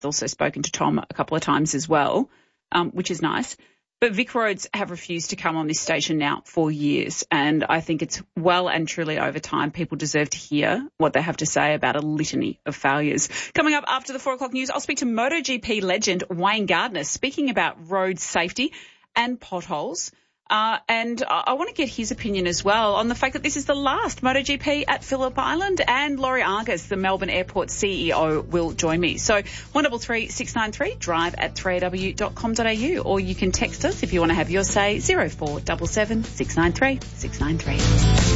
also spoken to Tom a couple of times as well, which is nice. But Vic Roads have refused to come on this station now for years, and I think it's well and truly over time. People deserve to hear what they have to say about a litany of failures. Coming up after the 4 o'clock news, I'll speak to MotoGP legend Wayne Gardner, speaking about road safety and potholes. And I want to get his opinion as well on the fact that this is the last MotoGP at Phillip Island, and Laurie Argus, the Melbourne Airport CEO, will join me. So 133693, drive at 3aw.com.au, or you can text us if you want to have your say, 0477 693 693.